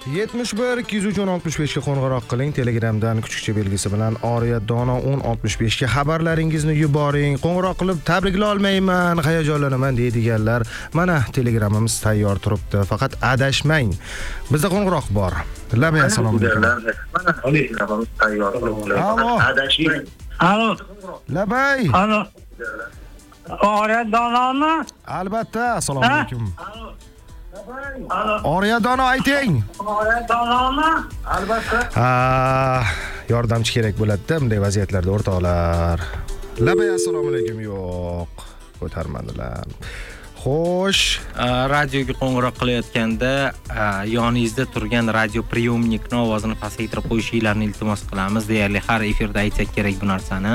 71 203 65 ga qo'ng'iroq qiling. Telegramdan kuchukcha belgisi bilan Oriya Dono 1065 ga xabarlaringizni yuboring. Qo'ng'iroq qilib tabriklay olmayman, hayajonlanaman deydiganlar mana Telegramimiz tayyor turibdi. Faqat adashmang. Bizda qo'ng'iroq bor. Labay assalomu alaykum. Mana Telegramimiz tayyor turibdi. Adashmang. Alo. Labay. Alo. Oriya Donomi? Albatta, assalomu alaykum. Oriya Dono ayting. Oriya Donomi? Albatta. Yordamchi kerak bo'ladi-da bunday vaziyatlarda o'rtoqlar. Labay assalomu alaykum. Yo'q, ko'tarmadilar. Xo'sh, radioga qo'ng'iroq qilayotganda yoningizda turgan radio priyomnikning ovozini pasaytirib qo'yishingizni iltimos qilamiz. Deyarli har efirda aytsak kerak bu narsani.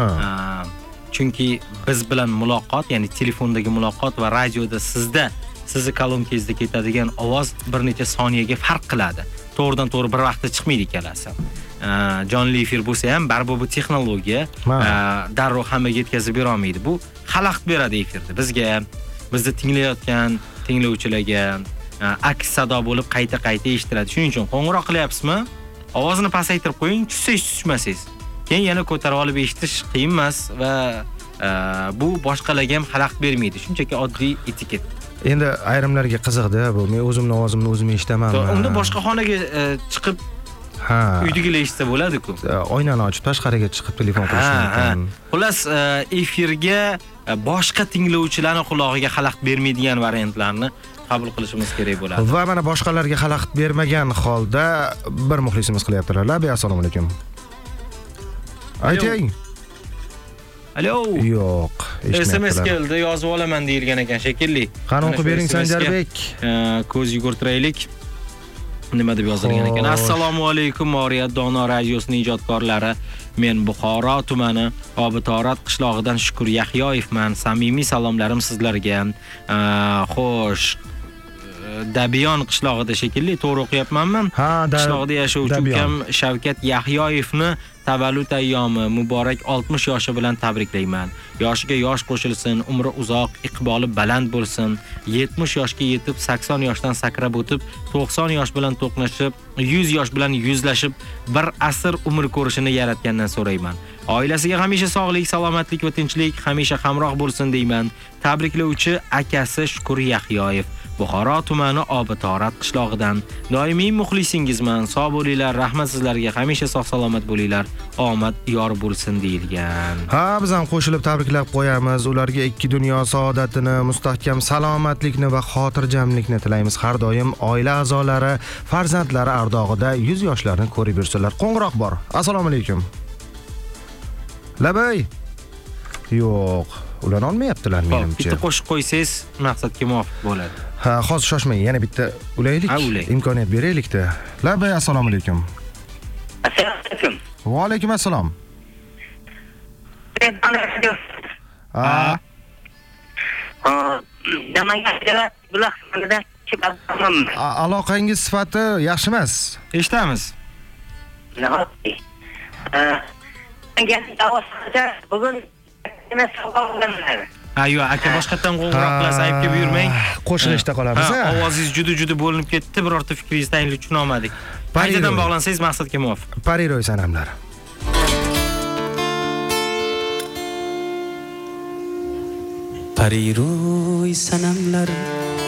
Chunki biz bilan muloqot, ya'ni telefondagi muloqot va radioda sizni kolonkangizdagi ketadigan ovoz bir necha soniyaga farq qiladi. To'g'ridan to'g'ri bir vaqtda chiqmaydi ikkalasi. Jonli efir bo'lsa ham baribir bu texnologiya darrov hammaga yetkazib bera olmaydi. Bu xalaqit beradi efirda. Bizga, bizni tinglayotgan tinglovchilarga aks sado bo'lib qayta-qayta eshitiladi. Shuning uchun qo'ng'iroq qilyapsizmi? Ovozini pasaytirib qo'ying, tushsangiz. Keyin yana ko'tarib olib eshitish qiyin emas va bu boshqalarga ham xalaqit bermaydi. Shunchaki oddiy etiket. Endi ayrimlarga qiziqdi bu. Men o'zimning ovozimni o'zim eshitamanmi? Unda boshqa xonaga chiqib uydagilar eshitsa bo'ladi-ku. Oynani ochib tashqariga chiqib telefon qilish mumkin. Xullas, efirga boshqa tinglovchilarning quloqiga xalaqit bermaydigan variantlarni qabul qilishimiz kerak bo'ladi. Va mana boshqalarga xalaqit bermagan holda bir muxlisimiz qilyaptilar. Labay assalomu alaykum. Ayting. Alo. Yo'q, SMS keldi, yozib olaman deyilgan ekan shekilli. Qani o'qib bering Sanjarbek. Ko'z yugurtiraylik. Nima deb yozilgan ekan? Assalomu alaykum Oriya Dono radiosining ijodkorlari. Men Buxoro tumani Obitorat qishlog'idan Shukur Yahyoyevman. Samimiy salomlarim sizlarga. Xo'sh, Dabiyon qishlog'ida shekilli to'g'ri o'qiyapmanmi? Qishlog'ida yashovchi ukam Shavkat Yahyoyevni tavallud ayyomi muborak 60 yoshi bilan tabriklayman. Yoshiga yosh qo'shilsin, umri uzoq, iqboli baland bo'lsin. 70 yoshga yetib, 80 yoshdan sakrab o'tib, 90 yosh bilan to'qnashib, 100 yosh bilan yuzlashib, bir asr umr ko'rishini yaratgandan so'rayman. Oilasiga hamisha sog'lik, salomatlik va tinchlik hamisha hamroh bo'lsin deyman. Tabriklovchi akasi Shukur Yahyoyev, Buxoro tumani Obitorat qishlog'idan. Doimiy muxlisingizman. Sog' bo'linglar, rahmat sizlarga, hamisha sog' salomat bo'linglar. Omad yor bo'lsin deyilgan. Biz ham qo'shilib tabriklab qo'yamiz. Ularga ikki dunyo saodatini, mustahkam salomatlikni va xotirjamlikni tilaymiz. Har doim oila a'zolari, farzandlari ardog'ida 100 yoshlarni ko'rib yursinlar. Qo'ng'iroq bor. Assalomu alaykum. Labay. Yo'q, ular olmayaptilar menimcha. Bitta qo'shib qo'ysangiz maqsadga muvofiq bo'ladi. Hozir shoshmang, yana bitta ulaylik. Imkoniyat beraylik-da. Labay assalomu alaykum. Assalomu alaykum. Va alaykum assalom. Aloqangiz sifati yaxshi emas. Eshitamiz. Bugun nima savol Ayyo, aka boshqatdan qo'ng'iroq qilasiz, aybga buyurmang. Qo'shilishda qolamiz. Ovozingiz juda bo'linib ketdi, birorta fikringizni tayinli tushuna olmadik. Qaytadan bog'lansangiz maqsadga muvofiq. Pariroy sanamlar. Pariroy sanamlar